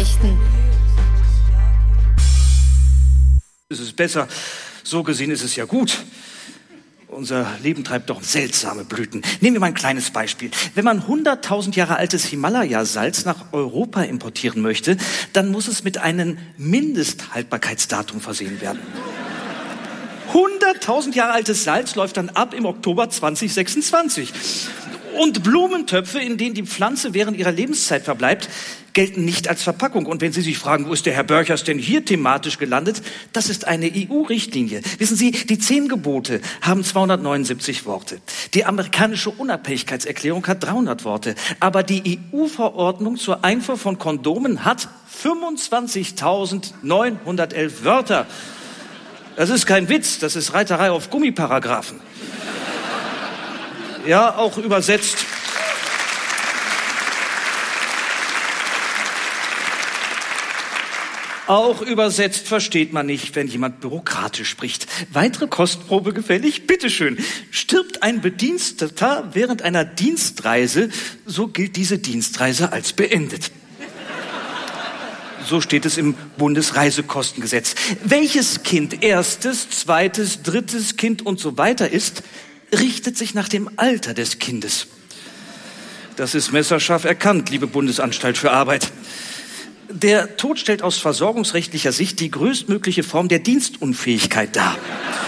Nachrichten. Es ist besser, so gesehen ist es ja gut. Unser Leben treibt doch seltsame Blüten. Nehmen wir mal ein kleines Beispiel. Wenn man 100.000 Jahre altes Himalaya-Salz nach Europa importieren möchte, dann muss es mit einem Mindesthaltbarkeitsdatum versehen werden. 100.000 Jahre altes Salz läuft dann ab im Oktober 2026. Und Blumentöpfe, in denen die Pflanze während ihrer Lebenszeit verbleibt, gelten nicht als Verpackung. Und wenn Sie sich fragen, wo ist der Herr Börchers denn hier thematisch gelandet? Das ist eine EU-Richtlinie. Wissen Sie, die 10 Gebote haben 279 Worte. Die amerikanische Unabhängigkeitserklärung hat 300 Worte. Aber die EU-Verordnung zur Einfuhr von Kondomen hat 25.911 Wörter. Das ist kein Witz, das ist Reiterei auf Gummiparagraphen. Ja, auch übersetzt. Auch übersetzt versteht man nicht, wenn jemand bürokratisch spricht. Weitere Kostprobe gefällig? Bitteschön. Stirbt ein Bediensteter während einer Dienstreise, so gilt diese Dienstreise als beendet. So steht es im Bundesreisekostengesetz. Welches Kind erstes, zweites, drittes Kind und so weiter ist, richtet sich nach dem Alter des Kindes. Das ist messerscharf erkannt, liebe Bundesanstalt für Arbeit. Der Tod stellt aus versorgungsrechtlicher Sicht die größtmögliche Form der Dienstunfähigkeit dar.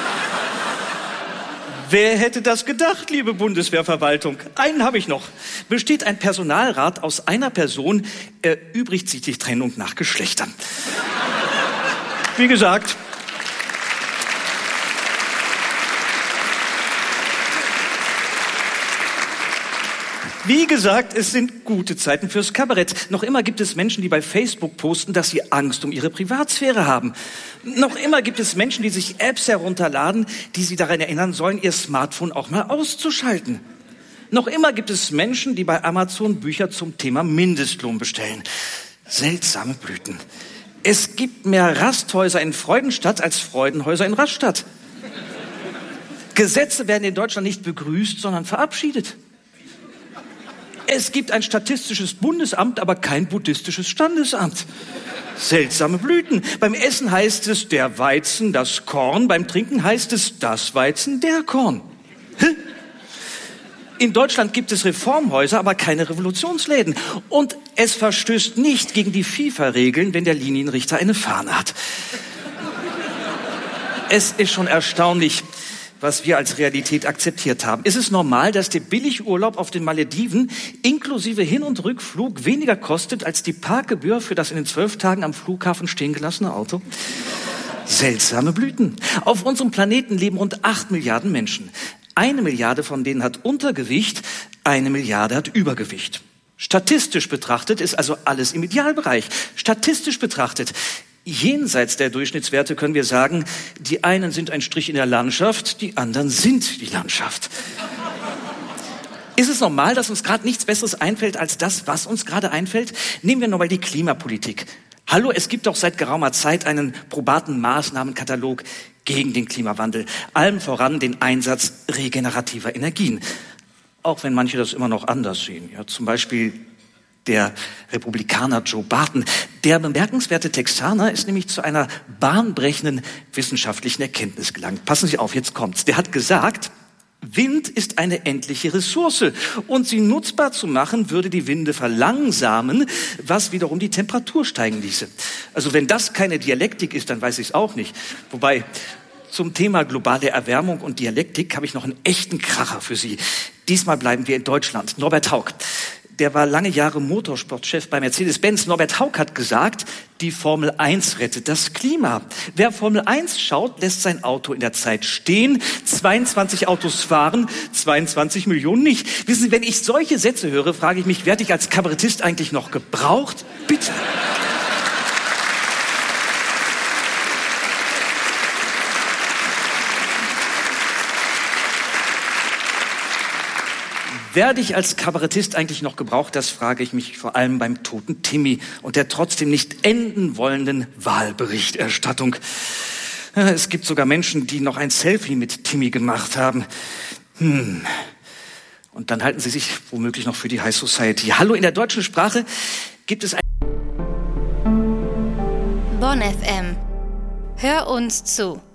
Wer hätte das gedacht, liebe Bundeswehrverwaltung? Einen habe ich noch. Besteht ein Personalrat aus einer Person, erübrigt sich die Trennung nach Geschlechtern. Wie gesagt, es sind gute Zeiten fürs Kabarett. Noch immer gibt es Menschen, die bei Facebook posten, dass sie Angst um ihre Privatsphäre haben. Noch immer gibt es Menschen, die sich Apps herunterladen, die sie daran erinnern sollen, ihr Smartphone auch mal auszuschalten. Noch immer gibt es Menschen, die bei Amazon Bücher zum Thema Mindestlohn bestellen. Seltsame Blüten. Es gibt mehr Rasthäuser in Freudenstadt als Freudenhäuser in Rastatt. Gesetze werden in Deutschland nicht begrüßt, sondern verabschiedet. Es gibt ein statistisches Bundesamt, aber kein buddhistisches Standesamt. Seltsame Blüten. Beim Essen heißt es der Weizen, das Korn. Beim Trinken heißt es das Weizen, der Korn. In Deutschland gibt es Reformhäuser, aber keine Revolutionsläden. Und es verstößt nicht gegen die FIFA-Regeln, wenn der Linienrichter eine Fahne hat. Es ist schon erstaunlich, was wir als Realität akzeptiert haben. Ist es normal, dass der Billigurlaub auf den Malediven inklusive Hin- und Rückflug weniger kostet als die Parkgebühr für das in den 12 Tagen am Flughafen stehen gelassene Auto? Seltsame Blüten. Auf unserem Planeten leben rund 8 Milliarden Menschen. 1 Milliarde von denen hat Untergewicht, 1 Milliarde hat Übergewicht. Statistisch betrachtet ist also alles im Idealbereich. Statistisch betrachtet, jenseits der Durchschnittswerte können wir sagen, die einen sind ein Strich in der Landschaft, die anderen sind die Landschaft. Ist es normal, dass uns gerade nichts Besseres einfällt als das, was uns gerade einfällt? Nehmen wir nochmal die Klimapolitik. Hallo, es gibt doch seit geraumer Zeit einen probaten Maßnahmenkatalog gegen den Klimawandel. Allem voran den Einsatz regenerativer Energien. Auch wenn manche das immer noch anders sehen. Ja, zum Beispiel der Republikaner Joe Barton. Der bemerkenswerte Texaner ist nämlich zu einer bahnbrechenden wissenschaftlichen Erkenntnis gelangt. Passen Sie auf, jetzt kommt's. Der hat gesagt, Wind ist eine endliche Ressource und sie nutzbar zu machen, würde die Winde verlangsamen, was wiederum die Temperatur steigen ließe. Also wenn das keine Dialektik ist, dann weiß ich es auch nicht. Wobei, zum Thema globale Erwärmung und Dialektik habe ich noch einen echten Kracher für Sie. Diesmal bleiben wir in Deutschland. Norbert Hauck. Der war lange Jahre Motorsportchef bei Mercedes-Benz. Norbert Hauck hat gesagt, die Formel 1 rettet das Klima. Wer Formel 1 schaut, lässt sein Auto in der Zeit stehen. 22 Autos fahren, 22 Millionen nicht. Wissen Sie, wenn ich solche Sätze höre, frage ich mich, werde ich als Kabarettist eigentlich noch gebraucht? Bitte. Werde ich als Kabarettist eigentlich noch gebraucht? Das frage ich mich vor allem beim toten Timmy und der trotzdem nicht enden wollenden Wahlberichterstattung. Es gibt sogar Menschen, die noch ein Selfie mit Timmy gemacht haben. Und dann halten sie sich womöglich noch für die High Society. Hallo, in der deutschen Sprache gibt es ein Bonn FM. Hör uns zu.